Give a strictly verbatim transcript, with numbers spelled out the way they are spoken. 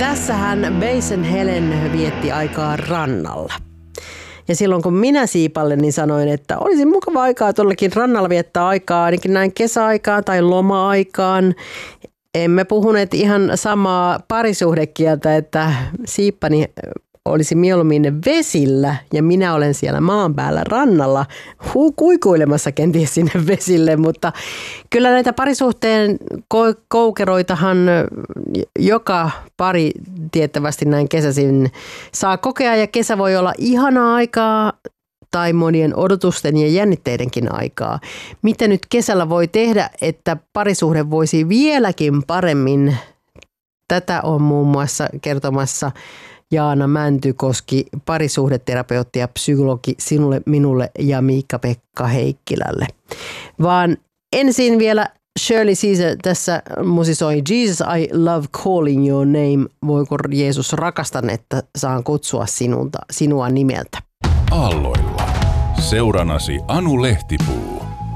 tässähän Basin Helen vietti aikaa rannalla. Ja silloin kun minä Siipalle niin sanoin, että olisi mukava aikaa todellakin rannalla viettää aikaa, ainakin näin kesäaikaan tai loma-aikaan. Emme puhuneet ihan samaa parisuhdekieltä, että Siippani olisi mieluummin vesillä ja minä olen siellä maan päällä rannalla hu- kuikuilemassa kenties sinne vesille, mutta kyllä näitä parisuhteen ko- koukeroitahan joka pari tiettävästi näin kesäisin saa kokea ja kesä voi olla ihanaa aikaa tai monien odotusten ja jännitteidenkin aikaa. Mitä nyt kesällä voi tehdä, että parisuhde voisi vieläkin paremmin? Tätä on muun muassa kertomassa Jaana Mäntykoski, parisuhdeterapeutti ja psykologi sinulle, minulle ja Miikka-Pekka Heikkilälle. Vaan ensin vielä Shirley Caesar tässä musisoi Jesus I love calling your name. Voiko Jeesus rakastan, että saan kutsua sinulta, sinua nimeltä? Aalloilla. Seuranasi Anu Lehtipuu.